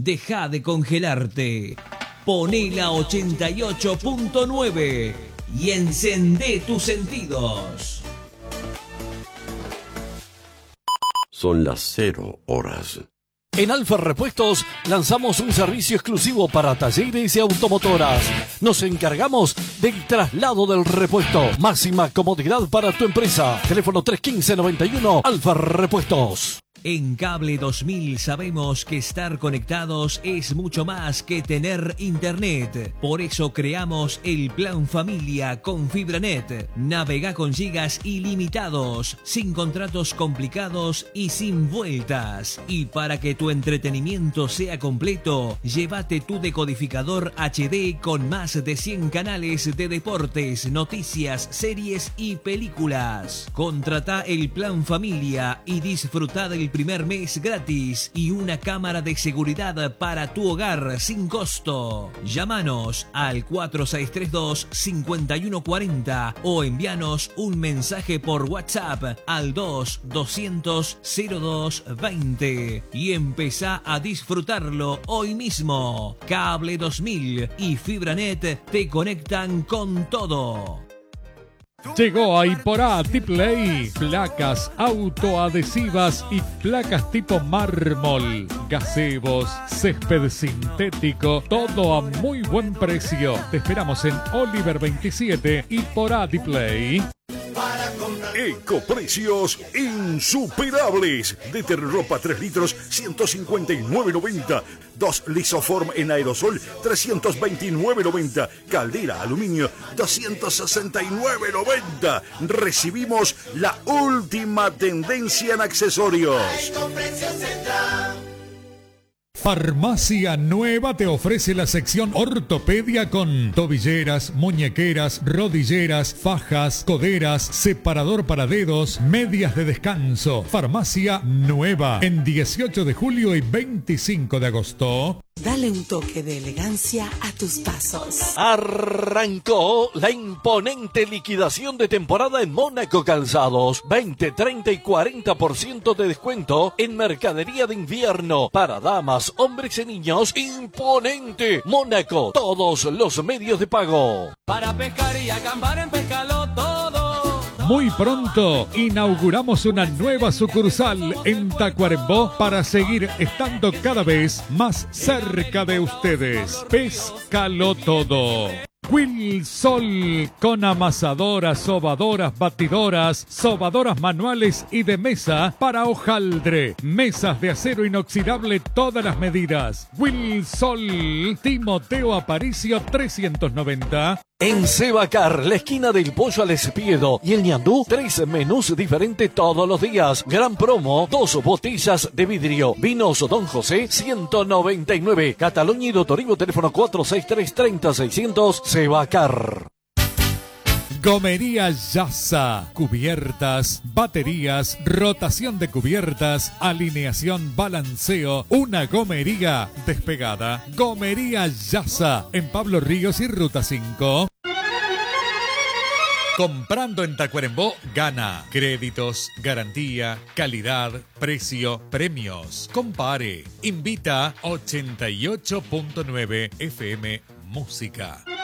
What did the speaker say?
Deja de congelarte. Poné la 88.9 y encendé tus sentidos. Son las 0 horas. En Alfa Repuestos lanzamos un servicio exclusivo para talleres y automotoras. Nos encargamos del traslado del repuesto. Máxima comodidad para tu empresa. Teléfono 315-91 Alfa Repuestos. En Cable 2000 sabemos que estar conectados es mucho más que tener internet. Por eso creamos el Plan Familia con FibraNet. Navega con gigas ilimitados, sin contratos complicados y sin vueltas. Y para que tu entretenimiento sea completo, llévate tu decodificador HD con más de 100 canales de deportes, noticias, series y películas. Contrata el Plan Familia y disfruta del primer mes gratis y una cámara de seguridad para tu hogar sin costo. Llámanos al 4632-5140 o envíanos un mensaje por WhatsApp al 200-0220 y empezá a disfrutarlo hoy mismo. Cable 2000 y FibraNet te conectan con todo. Llegó a Iporá Tipley, placas autoadhesivas y placas tipo mármol, gazebos, césped sintético, todo a muy buen precio. Te esperamos en Oliver 27, Iporá Tipley. Ecoprecios insuperables. Deterropa 3 litros, 159.90. 2 Lisoform en aerosol, 329.90. Caldera aluminio, 269.90. Recibimos la última tendencia en accesorios. Farmacia Nueva te ofrece la sección ortopedia con tobilleras, muñequeras, rodilleras, fajas, coderas, separador para dedos, medias de descanso. Farmacia Nueva en 18 de julio y 25 de agosto. Dale un toque de elegancia a tus pasos. Arrancó la imponente liquidación de temporada en Mónaco Calzados. 20, 30 y 40% de descuento en mercadería de invierno para damas, hombres y niños. Imponente. Mónaco, todos los medios de pago. Para pescar y acampar en Pescalo todo. Muy pronto inauguramos una nueva sucursal en Tacuarembó para seguir estando cada vez más cerca de ustedes. Pescalo todo. Wilsol, con amasadoras, sobadoras, batidoras, sobadoras manuales y de mesa para hojaldre. Mesas de acero inoxidable todas las medidas. Wilsol, Timoteo Aparicio 390. En Sebacar, la esquina del Pollo al Espiedo y el ñandú, 3 menús diferentes todos los días. Gran promo, 2 botellas de vidrio. Vinos Don José, 199. Cataluña y Dotorivo, teléfono 463-30-600, Sebacar. Gomería Yasa, cubiertas, baterías, rotación de cubiertas, alineación, balanceo, una gomería despegada. Gomería Yasa, en Pablo Ríos y Ruta 5. Comprando en Tacuarembó, gana. Créditos, garantía, calidad, precio, premios. Compare. Invita 88.9 FM Música.